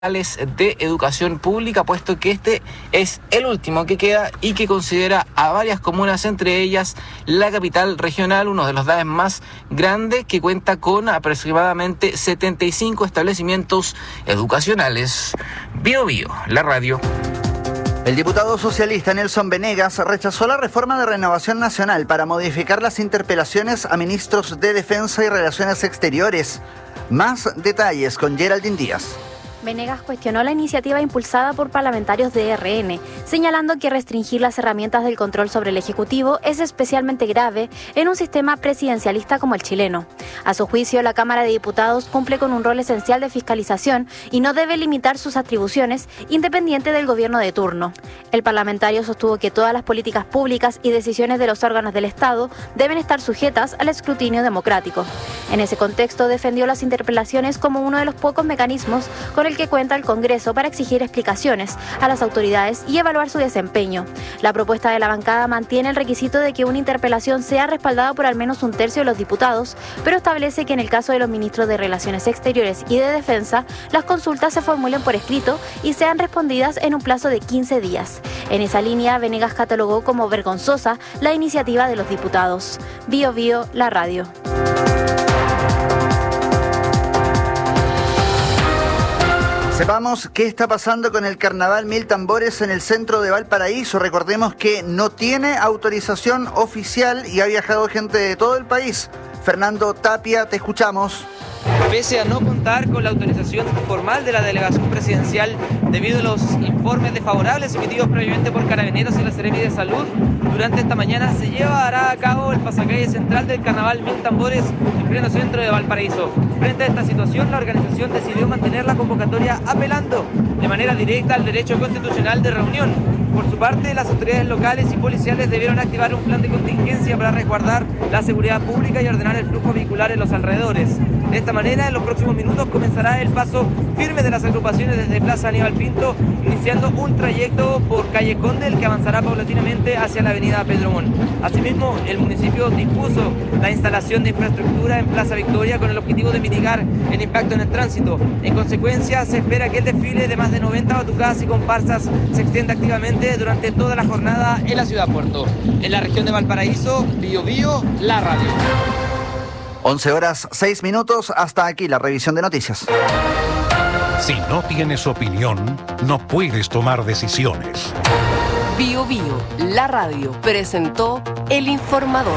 de educación pública, puesto que este es el último que queda y que considera a varias comunas, entre ellas la capital regional, uno de los DAES más grandes, que cuenta con aproximadamente 75 establecimientos educacionales. Bio Bio, la radio. El diputado socialista Nelson Venegas rechazó la reforma de Renovación Nacional para modificar las interpelaciones a ministros de Defensa y Relaciones Exteriores. Más detalles con Geraldine Díaz. Venegas cuestionó la iniciativa impulsada por parlamentarios de RN, señalando que restringir las herramientas del control sobre el Ejecutivo es especialmente grave en un sistema presidencialista como el chileno. A su juicio, la Cámara de Diputados cumple con un rol esencial de fiscalización y no debe limitar sus atribuciones independiente del gobierno de turno. El parlamentario sostuvo que todas las políticas públicas y decisiones de los órganos del Estado deben estar sujetas al escrutinio democrático. En ese contexto, defendió las interpelaciones como uno de los pocos mecanismos con el que cuenta el Congreso para exigir explicaciones a las autoridades y evaluar su desempeño. La propuesta de la bancada mantiene el requisito de que una interpelación sea respaldada por al menos un tercio de los diputados, pero establece que en el caso de los ministros de Relaciones Exteriores y de Defensa, las consultas se formulen por escrito y sean respondidas en un plazo de 15 días. En esa línea, Venegas catalogó como vergonzosa la iniciativa de los diputados. Bio Bio, la radio. Sepamos qué está pasando con el Carnaval Mil Tambores en el centro de Valparaíso. Recordemos que no tiene autorización oficial y ha viajado gente de todo el país. Fernando Tapia, te escuchamos. Pese a no contar con la autorización formal de la delegación presidencial debido a los informes desfavorables emitidos previamente por Carabineros y la Seremi de Salud, durante esta mañana se llevará a cabo el pasacalle central del Carnaval Mil Tambores en pleno centro de Valparaíso. Frente a esta situación, la organización decidió mantener la convocatoria apelando de manera directa al derecho constitucional de reunión. Por su parte, las autoridades locales y policiales debieron activar un plan de contingencia para resguardar la seguridad pública y ordenar el flujo vehicular en los alrededores. De esta manera, en los próximos minutos comenzará el paso firme de las agrupaciones desde Plaza Aníbal Pinto, iniciando un trayecto por calle Condel que avanzará paulatinamente hacia la avenida Pedro Montt. Asimismo, el municipio dispuso la instalación de infraestructura en Plaza Victoria con el objetivo de mitigar el impacto en el tránsito. En consecuencia, se espera que el desfile de más de 90 batucadas y comparsas se extienda activamente durante toda la jornada en la ciudad Puerto. En la región de Valparaíso, Bio Bio, la radio. 11:06. Hasta aquí la revisión de noticias. Si no tienes opinión, no puedes tomar decisiones. Bio Bio, la radio, presentó El Informador.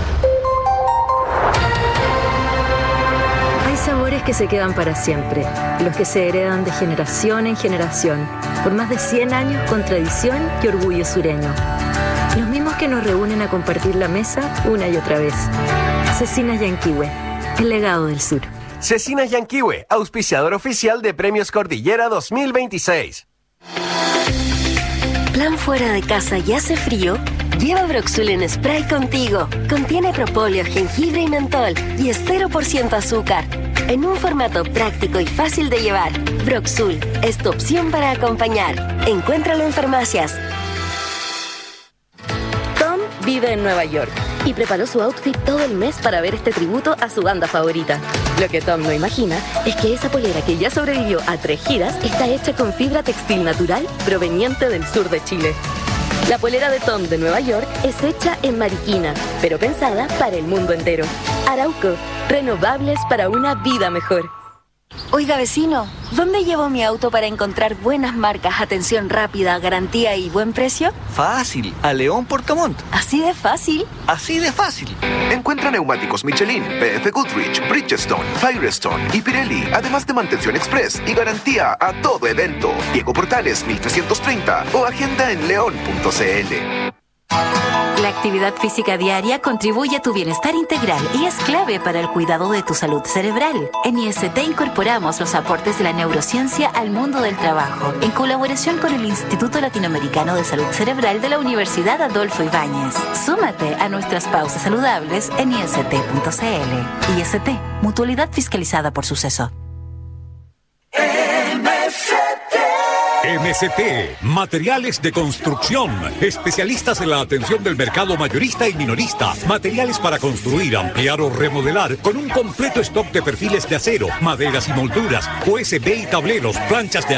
Hay sabores que se quedan para siempre, los que se heredan de generación en generación, por más de 100 años con tradición y orgullo sureño. Los mismos que nos reúnen a compartir la mesa una y otra vez. Cecinas Yanquihue, el legado del sur. Cecinas Yanquihue, auspiciador oficial de Premios Cordillera 2026. ¿Plan fuera de casa y hace frío? Lleva Broxul en spray contigo. Contiene propóleo, jengibre y mentol y es 0% azúcar. En un formato práctico y fácil de llevar, Broxul es tu opción para acompañar. Encuéntralo en farmacias. Tom vive en Nueva York y preparó su outfit todo el mes para ver este tributo a su banda favorita. Lo que Tom no imagina es que esa polera que ya sobrevivió a 3 giras está hecha con fibra textil natural proveniente del sur de Chile. La polera de Tom de Nueva York es hecha en Mariquina, pero pensada para el mundo entero. Arauco, renovables para una vida mejor. Oiga, vecino, ¿dónde llevo mi auto para encontrar buenas marcas, atención rápida, garantía y buen precio? Fácil, a León Portamont. ¿Así de fácil? Así de fácil. Encuentra neumáticos Michelin, BF Goodrich, Bridgestone, Firestone y Pirelli, además de mantención express y garantía a todo evento. Diego Portales 1330 o agenda en león.cl. La actividad física diaria contribuye a tu bienestar integral y es clave para el cuidado de tu salud cerebral. En IST incorporamos los aportes de la neurociencia al mundo del trabajo, en colaboración con el Instituto Latinoamericano de Salud Cerebral de la Universidad Adolfo Ibáñez. Súmate a nuestras pausas saludables en ist.cl. IST, mutualidad fiscalizada por Suceso. MCT, materiales de construcción, especialistas en la atención del mercado mayorista y minorista, materiales para construir, ampliar o remodelar, con un completo stock de perfiles de acero, maderas y molduras, USB y tableros, planchas de